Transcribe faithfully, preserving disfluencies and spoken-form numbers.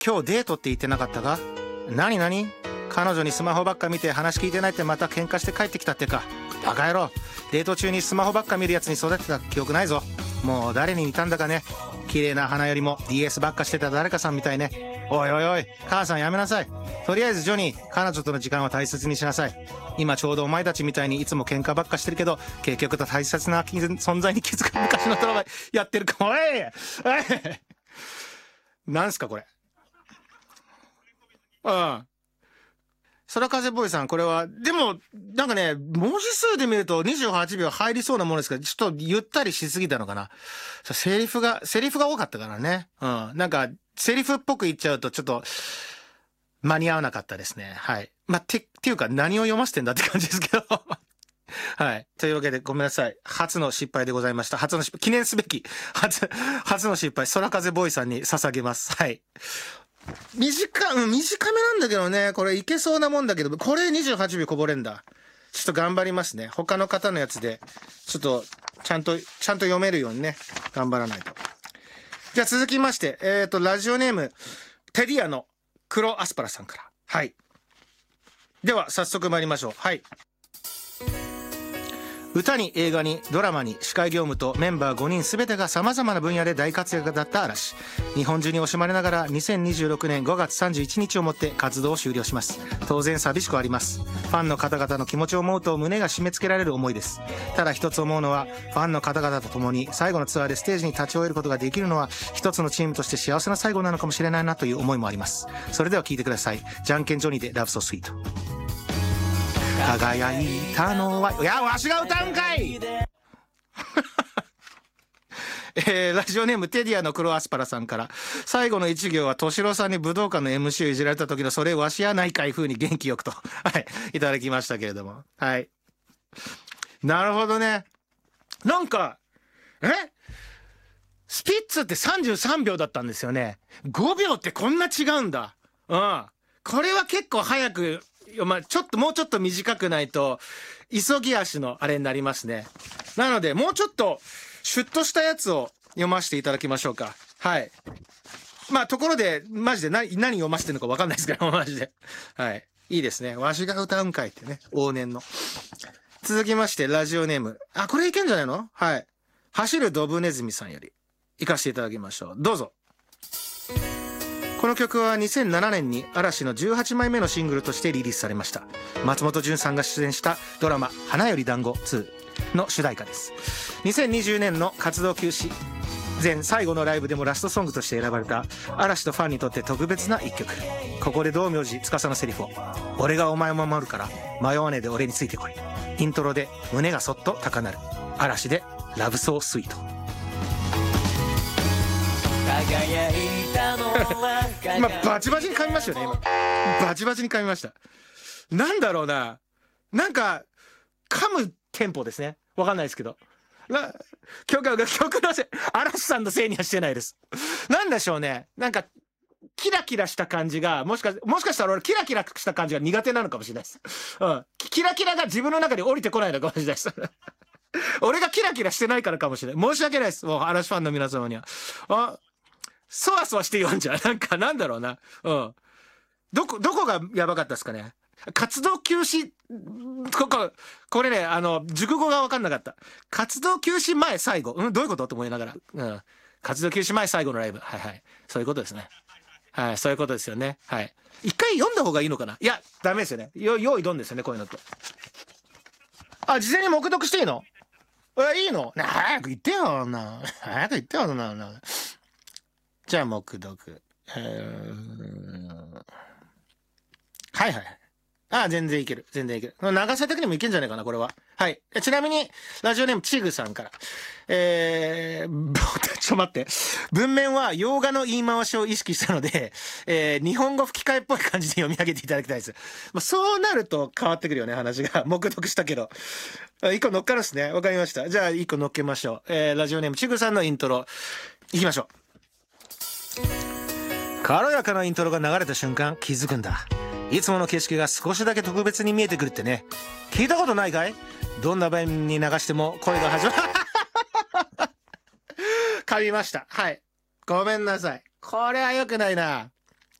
今日デートって言ってなかったか？何何？彼女にスマホばっか見て話聞いてないってまた喧嘩して帰ってきたってか。バカ野郎、デート中にスマホばっか見るやつに育てた記憶ないぞ。もう誰に似たんだかね。綺麗な花よりも ディーエス ばっかしてた誰かさんみたいね。おいおいおい、母さんやめなさい。とりあえずジョニー、彼女との時間は大切にしなさい。今ちょうどお前たちみたいにいつも喧嘩ばっかしてるけど、結局と大切な存在に気づく昔のドラマやってるか。おいおいなんすかこれ。うん。空風ボーイさん、これは、でも、なんかね、文字数で見るとにじゅうはちびょう入りそうなものですけど、ちょっとゆったりしすぎたのかな。セリフが、セリフが多かったからね。うん。なんか、セリフっぽく言っちゃうと、ちょっと、間に合わなかったですね。はい。まあ、て、っていうか、何を読ませてんだって感じですけど。はい。というわけで、ごめんなさい。初の失敗でございました。初の失敗、記念すべき、初、初の失敗、空風ボーイさんに捧げます。はい。短、うん、短めなんだけどね。これいけそうなもんだけど、これにじゅうはちびょうこぼれんだ。ちょっと頑張りますね。他の方のやつで、ちょっと、ちゃんと、ちゃんと読めるようにね、頑張らないと。じゃあ続きまして、えっと、ラジオネーム、テディアの黒アスパラさんから。はい。では、早速参りましょう。はい。歌に映画にドラマに司会業務とメンバーごにん全てが様々な分野で大活躍だった嵐。日本中に惜しまれながらにせんにじゅうろくねんごがつさんじゅういちにちをもって活動を終了します。当然寂しくあります。ファンの方々の気持ちを思うと胸が締め付けられる思いです。ただ一つ思うのは、ファンの方々と共に最後のツアーでステージに立ち終えることができるのは一つのチームとして幸せな最後なのかもしれないなという思いもあります。それでは聴いてください。じゃんけんジョニーでラブソースイート。輝いたのは、いや、わしが歌うんかいえー、ラジオネームテディアの黒アスパラさんから、最後の一行は敏郎さんに武道館の エムシー をいじられた時のそれわしやないかい風に元気よくと、はい、いただきましたけれども。はい。なるほどね。なんか、えスピッツってさんじゅうさんびょうだったんですよね。ごびょうってこんな違うんだ。うん。これは結構早く、まあ、ちょっともうちょっと短くないと急ぎ足のあれになりますね。なのでもうちょっとシュッとしたやつを読ませていただきましょうか。はい。まあところでマジで何何読ませてるのか分かんないですけど、マジで。はい。いいですね。わしが歌うんかいってね、往年の。続きましてラジオネーム、あ、これいけんじゃないの？はい。走るドブネズミさんより行かせていただきましょう。どうぞ。この曲はにせんななねんに嵐のじゅうはちまいめのシングルとしてリリースされました。松本潤さんが出演したドラマ花より団子ツーの主題歌です。にせんにじゅうねんの活動休止前最後のライブでもラストソングとして選ばれた嵐とファンにとって特別な一曲。ここで道明寺司のセリフを、俺がお前を守るから迷わねえで俺についてこい。イントロで胸がそっと高鳴る。嵐でラブソースイート。今バチバチに噛みましたよね。今バチバチに噛みました。なんだろうな、なんか噛むテンポですね。わかんないですけど、な曲が曲のせい、嵐さんのせいにはしてないです。なんでしょうね、なんかキラキラした感じが、もしかもしかしたら俺キラキラした感じが苦手なのかもしれないです。うん、キラキラが自分の中に降りてこないのかもしれないです。俺がキラキラしてないからかもしれない。申し訳ないです。もう嵐ファンの皆様には。あ、そわそわして言わんじゃん。なんかなんだろうな。うん。どこ、どこがやばかったですかね。活動休止、ここ、これね、あの、熟語が分かんなかった。活動休止前最後。うん、どういうことと思いながら。うん。活動休止前最後のライブ。はいはい。そういうことですね。はい、そういうことですよね。はい。一回読んだ方がいいのかな。いや、ダメですよね。よ、用意どんですよね、こういうのって。あ、事前に目読していいの？え、いいの？早く言ってよ、な。早く言ってよ、な。なじゃあ、目読。えー、はいはい。ああ、全然いける。全然いける。長さ的にもいけんじゃないかな、これは。はい。ちなみに、ラジオネーム、チグさんから。えー、ちょっと待って。文面は洋画の言い回しを意識したので、えー、日本語吹き替えっぽい感じで読み上げていただきたいです。まあ、そうなると変わってくるよね、話が。目読したけど。一個乗っかるっすね。わかりました。じゃあ、一個乗っけましょう。えー、ラジオネーム、チグさんのイントロ、いきましょう。軽やかなイントロが流れた瞬間気づくんだ。いつもの景色が少しだけ特別に見えてくるってね。聞いたことないかい？どんな場面に流しても声が始まる。噛みました。はい。ごめんなさい。これは良くないな。